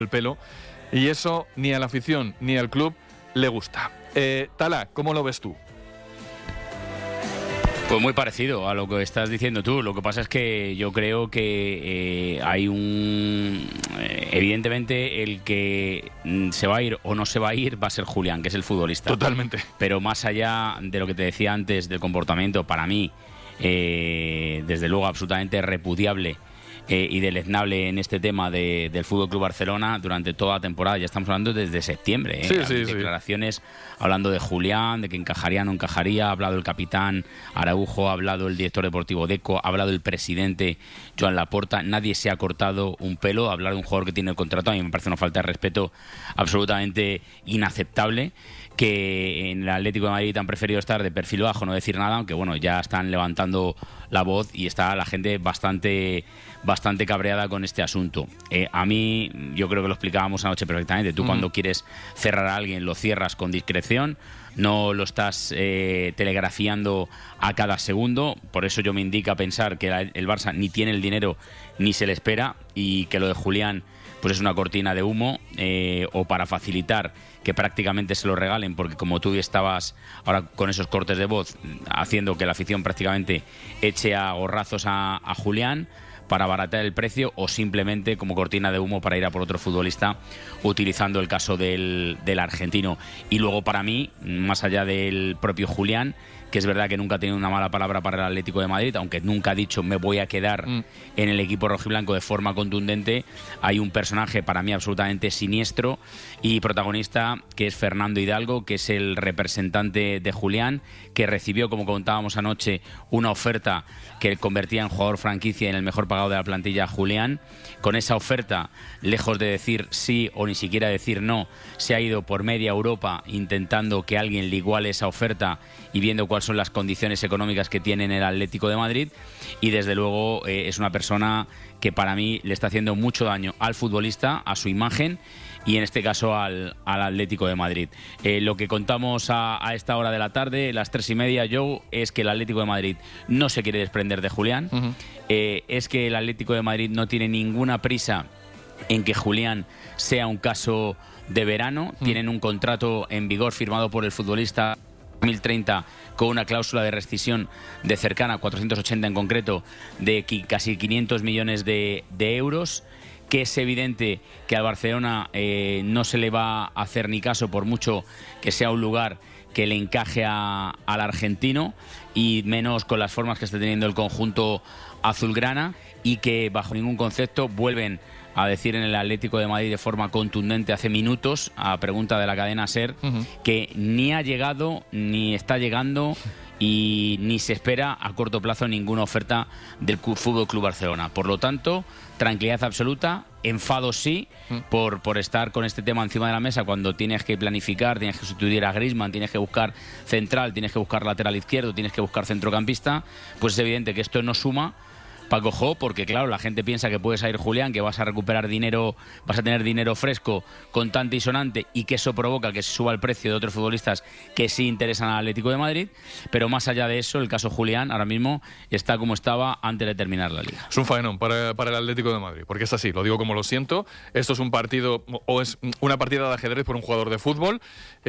el pelo, y eso ni a la afición ni al club le gusta. Tala, ¿cómo lo ves tú? Pues muy parecido a lo que estás diciendo tú. Lo que pasa es que yo creo que hay evidentemente el que se va a ir o no se va a ir va a ser Julián, que es el futbolista. Totalmente. Pero más allá de lo que te decía antes del comportamiento, para mí, desde luego absolutamente repudiable y deleznable en este tema del FC Barcelona durante toda la temporada. Ya estamos hablando desde septiembre. Sí. Declaraciones hablando de Julián, de que encajaría o no encajaría. Ha hablado el capitán Araujo, ha hablado el director deportivo Deco, ha hablado el presidente Joan Laporta. Nadie se ha cortado un pelo. Hablar de un jugador que tiene el contrato a mí me parece una falta de respeto absolutamente inaceptable. Que en el Atlético de Madrid han preferido estar de perfil bajo, no decir nada, aunque bueno, ya están levantando la voz y está la gente bastante cabreada con este asunto. A mí, yo creo que lo explicábamos anoche perfectamente. Tú cuando quieres cerrar a alguien lo cierras con discreción, no lo estás telegrafiando a cada segundo. Por eso yo me indica pensar que el Barça ni tiene el dinero ni se le espera, y que lo de Julián pues es una cortina de humo, o para facilitar que prácticamente se lo regalen, porque como tú estabas ahora con esos cortes de voz haciendo que la afición prácticamente eche a gorrazos a Julián para abaratar el precio, o simplemente como cortina de humo para ir a por otro futbolista, utilizando el caso del argentino. Y luego, para mí, más allá del propio Julián, que es verdad que nunca ha tenido una mala palabra para el Atlético de Madrid, aunque nunca ha dicho me voy a quedar en el equipo rojiblanco de forma contundente, hay un personaje para mí absolutamente siniestro y protagonista, que es Fernando Hidalgo, que es el representante de Julián, que recibió, como contábamos anoche, una oferta que convertía en jugador franquicia y en el mejor pagado de la plantilla a Julián. Con esa oferta, lejos de decir sí o ni siquiera decir no, se ha ido por media Europa intentando que alguien le iguale esa oferta y viendo cuáles son las condiciones económicas que tiene en el Atlético de Madrid, y desde luego es una persona que para mí le está haciendo mucho daño al futbolista, a su imagen y en este caso al Atlético de Madrid. Lo que contamos a esta hora de la tarde, las 3:30, Joe, es que el Atlético de Madrid no se quiere desprender de Julián, es que el Atlético de Madrid no tiene ninguna prisa en que Julián sea un caso de verano. Tienen un contrato en vigor firmado por el futbolista 2030 con una cláusula de rescisión de cercana a 480 en concreto, de casi 500 millones de euros, que es evidente que al Barcelona no se le va a hacer ni caso, por mucho que sea un lugar que le encaje al argentino, y menos con las formas que está teniendo el conjunto azulgrana, y que bajo ningún concepto vuelven a decir en el Atlético de Madrid de forma contundente hace minutos, a pregunta de la cadena SER, que ni ha llegado, ni está llegando y ni se espera a corto plazo ninguna oferta del FC Barcelona. Por lo tanto, tranquilidad absoluta, enfado sí, por estar con este tema encima de la mesa cuando tienes que planificar, tienes que sustituir a Griezmann, tienes que buscar central, tienes que buscar lateral izquierdo, tienes que buscar centrocampista. Pues es evidente que esto no suma, Paco Jo, porque claro, la gente piensa que puedes ir Julián, que vas a recuperar dinero, vas a tener dinero fresco, contante y sonante, y que eso provoca que se suba el precio de otros futbolistas que sí interesan al Atlético de Madrid. Pero más allá de eso, el caso Julián ahora mismo está como estaba antes de terminar la Liga. Es un faenón para el Atlético de Madrid, porque es así, lo digo como lo siento. Esto es un partido, o es una partida de ajedrez por un jugador de fútbol.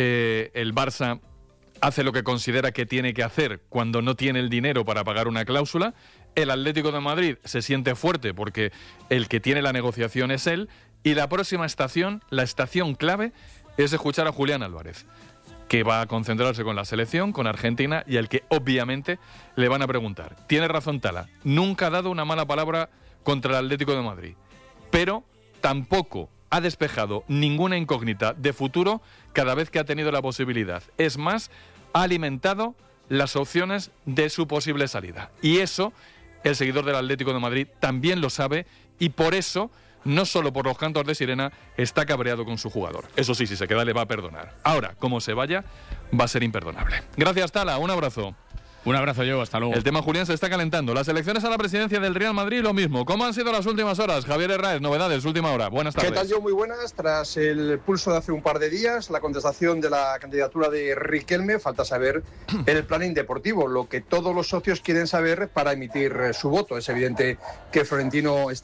El Barça hace lo que considera que tiene que hacer cuando no tiene el dinero para pagar una cláusula. El Atlético de Madrid se siente fuerte porque el que tiene la negociación es él, y la próxima estación, la estación clave, es escuchar a Julián Álvarez, que va a concentrarse con la selección, con Argentina, y al que obviamente le van a preguntar. Tiene razón Tala, nunca ha dado una mala palabra contra el Atlético de Madrid, pero tampoco ha despejado ninguna incógnita de futuro cada vez que ha tenido la posibilidad. Es más, ha alimentado las opciones de su posible salida. Y eso el seguidor del Atlético de Madrid también lo sabe, y por eso, no solo por los cantos de sirena, está cabreado con su jugador. Eso sí, si se queda le va a perdonar. Ahora, como se vaya, va a ser imperdonable. Gracias, Tala, un abrazo. Un abrazo, yo, hasta luego. El tema Julián se está calentando. Las elecciones a la presidencia del Real Madrid, lo mismo. ¿Cómo han sido las últimas horas? Javier Herráez, novedades, última hora. Buenas tardes. ¿Qué tal, yo? Muy buenas. Tras el pulso de hace un par de días, la contestación de la candidatura de Riquelme, falta saber el planning deportivo, lo que todos los socios quieren saber para emitir su voto. Es evidente que Florentino está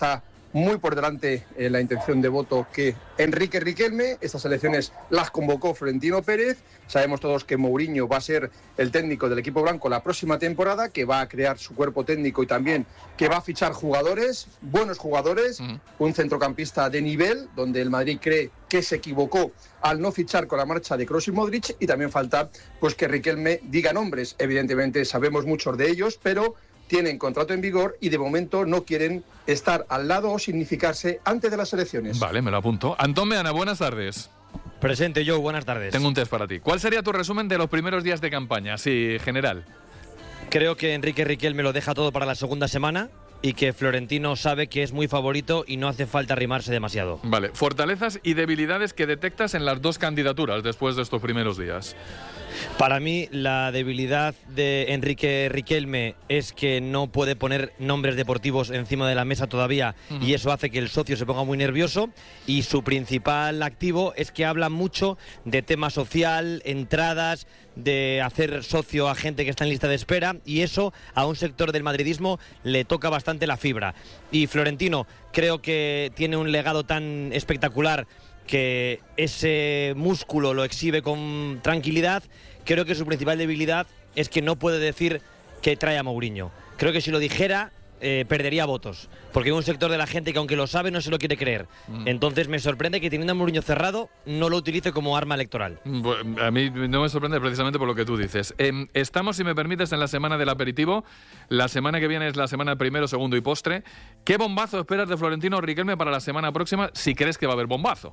muy por delante la intención de voto que Enrique Riquelme. Estas elecciones las convocó Florentino Pérez. Sabemos todos que Mourinho va a ser el técnico del equipo blanco la próxima temporada, que va a crear su cuerpo técnico y también que va a fichar jugadores, buenos jugadores, un centrocampista de nivel, donde el Madrid cree que se equivocó al no fichar con la marcha de Kroos y Modric, y también falta pues que Riquelme diga nombres. Evidentemente sabemos muchos de ellos, pero tienen contrato en vigor y de momento no quieren estar al lado o significarse antes de las elecciones. Vale, me lo apunto. Antón Meana, buenas tardes. Presente, Joe, buenas tardes. Tengo un test para ti. ¿Cuál sería tu resumen de los primeros días de campaña, así general? Creo que Enrique Riquelme lo deja todo para la segunda semana y que Florentino sabe que es muy favorito y no hace falta arrimarse demasiado. Vale, fortalezas y debilidades que detectas en las dos candidaturas después de estos primeros días. Para mí, la debilidad de Enrique Riquelme es que no puede poner nombres deportivos encima de la mesa todavía y eso hace que el socio se ponga muy nervioso, y su principal activo es que habla mucho de tema social, entradas, de hacer socio a gente que está en lista de espera, y eso a un sector del madridismo le toca bastante la fibra. Y Florentino creo que tiene un legado tan espectacular que ese músculo lo exhibe con tranquilidad. Creo que su principal debilidad es que no puede decir que trae a Mourinho. Creo que si lo dijera, perdería votos, porque hay un sector de la gente que aunque lo sabe no se lo quiere creer. Entonces me sorprende que teniendo a Mourinho cerrado no lo utilice como arma electoral. Bueno, a mí no me sorprende precisamente por lo que tú dices. Estamos, si me permites, en la semana del aperitivo. La semana que viene es la semana de primero, segundo y postre. ¿Qué bombazo esperas de Florentino Riquelme para la semana próxima, si crees que va a haber bombazo?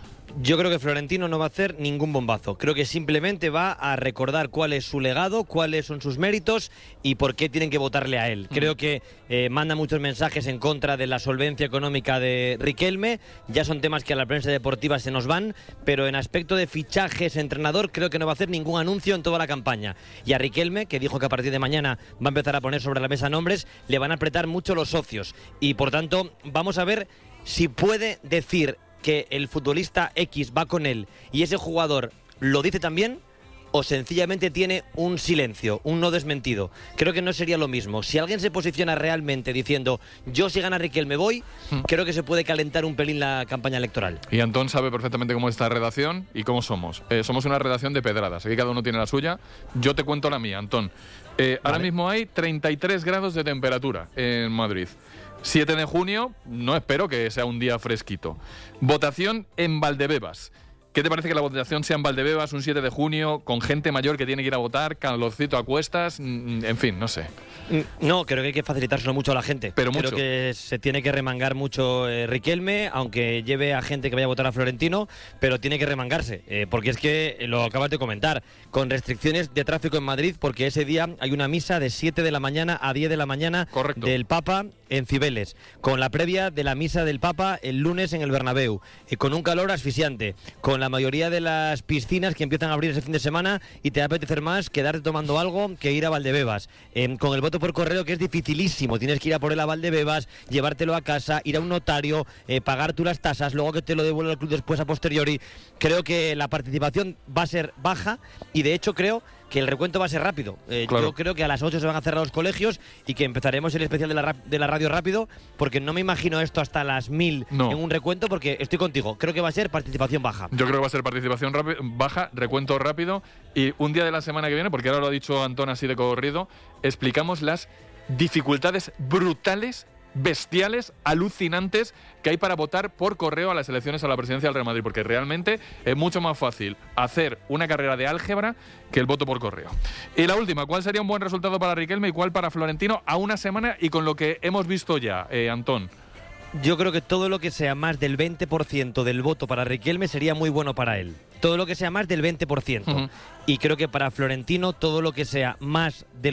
Yo creo que Florentino no va a hacer ningún bombazo. Creo que simplemente va a recordar cuál es su legado, cuáles son sus méritos y por qué tienen que votarle a él. Creo que manda muchos mensajes en contra de la solvencia económica de Riquelme. Ya son temas que a la prensa deportiva se nos van, pero en aspecto de fichajes, entrenador, creo que no va a hacer ningún anuncio en toda la campaña. Y a Riquelme, que dijo que a partir de mañana va a empezar a poner sobre la mesa nombres, le van a apretar mucho los socios. Y por tanto, vamos a ver si puede decir que el futbolista X va con él y ese jugador lo dice también, o sencillamente tiene un silencio, un no desmentido. Creo que no sería lo mismo. Si alguien se posiciona realmente diciendo yo si gana Riquelme voy, creo que se puede calentar un pelín la campaña electoral. Y Antón sabe perfectamente cómo es esta redacción y cómo somos. Somos una redacción de pedradas, aquí cada uno tiene la suya. Yo te cuento la mía, Antón. Ahora mismo hay 33 grados de temperatura en Madrid. 7 de junio, no espero que sea un día fresquito. Votación en Valdebebas. ¿Qué te parece que la votación sea en Valdebebas un 7 de junio, con gente mayor que tiene que ir a votar, calorcito a cuestas, en fin, no sé? No, creo que hay que facilitárselo mucho a la gente. Pero mucho. Creo que se tiene que remangar mucho Riquelme, aunque lleve a gente que vaya a votar a Florentino, pero tiene que remangarse, porque es que, lo acabas de comentar, con restricciones de tráfico en Madrid, porque ese día hay una misa de 7 de la mañana a 10 de la mañana. Correcto. Del Papa en Cibeles, con la previa de la misa del Papa el lunes en el Bernabéu, con un calor asfixiante, con la mayoría de las piscinas que empiezan a abrir ese fin de semana y te va a apetecer más quedarte tomando algo que ir a Valdebebas, con el voto por correo, que es dificilísimo, tienes que ir a por él a Valdebebas, llevártelo a casa, ir a un notario, pagar tú las tasas, luego que te lo devuelva el club después a posteriori. Creo que la participación va a ser baja y de hecho creo que el recuento va a ser rápido. Claro. Yo creo que a las 8 se van a cerrar los colegios y que empezaremos el especial de la radio rápido, porque no me imagino esto hasta las 1000 en un recuento, porque estoy contigo. Creo que va a ser participación baja. Yo creo que va a ser participación baja, recuento rápido, y un día de la semana que viene, porque ahora lo ha dicho Antón así de corrido, explicamos las dificultades brutales, bestiales, alucinantes que hay para votar por correo a las elecciones a la presidencia del Real Madrid, porque realmente es mucho más fácil hacer una carrera de álgebra que el voto por correo. Y la última, ¿cuál sería un buen resultado para Riquelme y cuál para Florentino a una semana y con lo que hemos visto ya, Antón? Yo creo que todo lo que sea más del 20% del voto para Riquelme sería muy bueno para él. Todo lo que sea más del 20%. Y creo que para Florentino todo lo que sea más del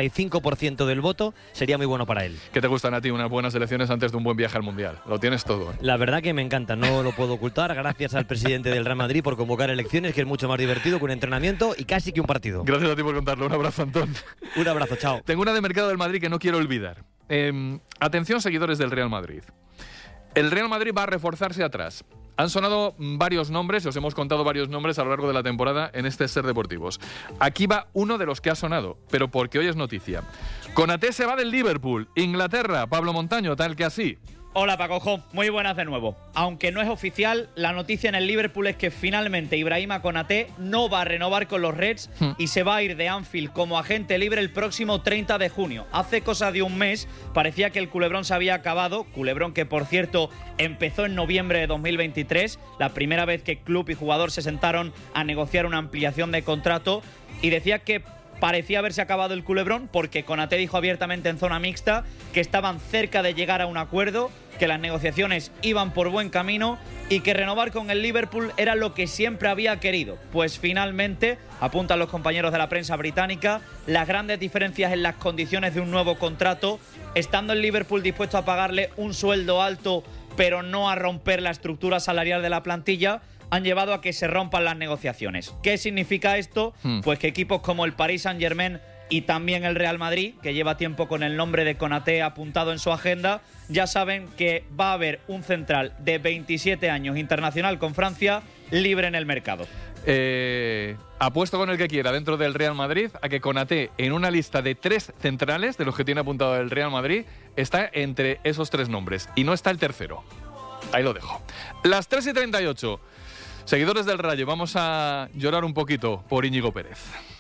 85% del voto sería muy bueno para él. ¿Qué te gustan a ti unas buenas elecciones antes de un buen viaje al Mundial? Lo tienes todo. La verdad que me encanta, no lo puedo ocultar. Gracias al presidente del Real Madrid por convocar elecciones, que es mucho más divertido que un entrenamiento y casi que un partido. Gracias a ti por contarlo. Un abrazo, Antón. Un abrazo, chao. Tengo una de Mercado del Madrid que no quiero olvidar. Atención, seguidores del Real Madrid. El Real Madrid va a reforzarse atrás. Han sonado varios nombres, os hemos contado varios nombres a lo largo de la temporada en este Ser Deportivos. Aquí va uno de los que ha sonado, pero porque hoy es noticia. Konaté se va del Liverpool. Inglaterra, Pablo Montaño, tal que así. Hola Pacojo, muy buenas de nuevo. Aunque no es oficial, la noticia en el Liverpool es que finalmente Ibrahima Konaté no va a renovar con los Reds y se va a ir de Anfield como agente libre el próximo 30 de junio. Hace cosa de un mes parecía que el culebrón se había acabado, culebrón que por cierto empezó en noviembre de 2023, la primera vez que club y jugador se sentaron a negociar una ampliación de contrato, y decía que parecía haberse acabado el culebrón porque Konaté dijo abiertamente en zona mixta que estaban cerca de llegar a un acuerdo, que las negociaciones iban por buen camino y que renovar con el Liverpool era lo que siempre había querido. Pues finalmente, apuntan los compañeros de la prensa británica, las grandes diferencias en las condiciones de un nuevo contrato, estando el Liverpool dispuesto a pagarle un sueldo alto pero no a romper la estructura salarial de la plantilla, han llevado a que se rompan las negociaciones. ¿Qué significa esto? Pues que equipos como el Paris Saint-Germain y también el Real Madrid, que lleva tiempo con el nombre de Konaté apuntado en su agenda, ya saben que va a haber un central de 27 años internacional con Francia libre en el mercado. Apuesto con el que quiera dentro del Real Madrid a que Konaté, en una lista de 3 centrales de los que tiene apuntado el Real Madrid, está entre esos 3 nombres y no está el tercero. Ahí lo dejo. Las 3:38. Seguidores del Rayo, vamos a llorar un poquito por Íñigo Pérez.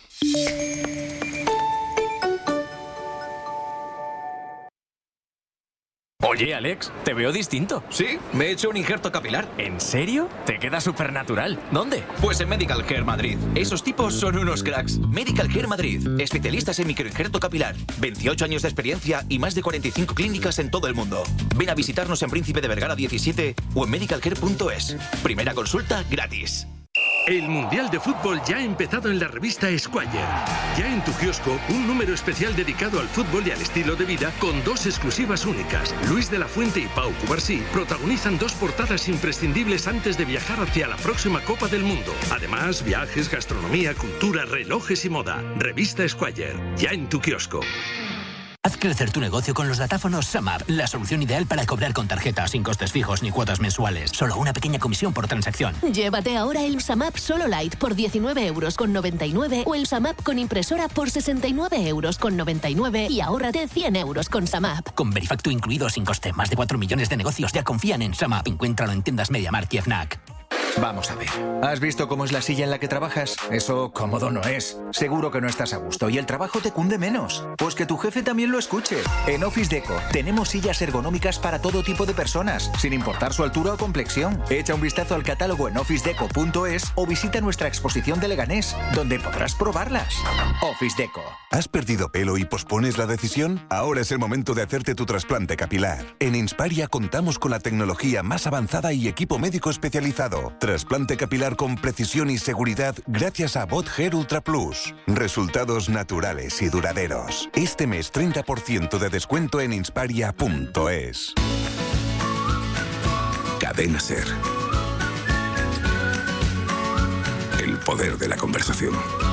Oye, Alex, te veo distinto. Sí, me he hecho un injerto capilar. ¿En serio? Te queda súper natural. ¿Dónde? Pues en Medical Care Madrid. Esos tipos son unos cracks. Medical Care Madrid. Especialistas en microinjerto capilar. 28 años de experiencia y más de 45 clínicas en todo el mundo. Ven a visitarnos en Príncipe de Vergara 17 o en medicalcare.es. Primera consulta gratis. El Mundial de Fútbol ya ha empezado en la revista Squire. Ya en tu kiosco, un número especial dedicado al fútbol y al estilo de vida con 2 exclusivas únicas. Luis de la Fuente y Pau Cubarsí protagonizan 2 portadas imprescindibles antes de viajar hacia la próxima Copa del Mundo. Además, viajes, gastronomía, cultura, relojes y moda. Revista Squire, ya en tu kiosco. Haz crecer tu negocio con los datáfonos SumUp, la solución ideal para cobrar con tarjeta sin costes fijos ni cuotas mensuales. Solo una pequeña comisión por transacción. Llévate ahora el SumUp Solo Lite por 19,99 € o el SumUp con impresora por 69,99 € y ahórrate 100 € con SumUp. Con Verifacto incluido sin coste. Más de 4 millones de negocios ya confían en SumUp. Encuéntralo en tiendas MediaMarkt y Fnac. Vamos a ver. ¿Has visto cómo es la silla en la que trabajas? Eso cómodo no es. Seguro que no estás a gusto y el trabajo te cunde menos. Pues que tu jefe también lo escuche. En Office Deco tenemos sillas ergonómicas para todo tipo de personas, sin importar su altura o complexión. Echa un vistazo al catálogo en officedeco.es o visita nuestra exposición de Leganés, donde podrás probarlas. Office Deco. ¿Has perdido pelo y pospones la decisión? Ahora es el momento de hacerte tu trasplante capilar. En Insparia contamos con la tecnología más avanzada y equipo médico especializado. Trasplante capilar con precisión y seguridad gracias a Bot Hair Ultra Plus. Resultados naturales y duraderos. Este mes 30% de descuento en insparia.es. Cadena SER. El poder de la conversación.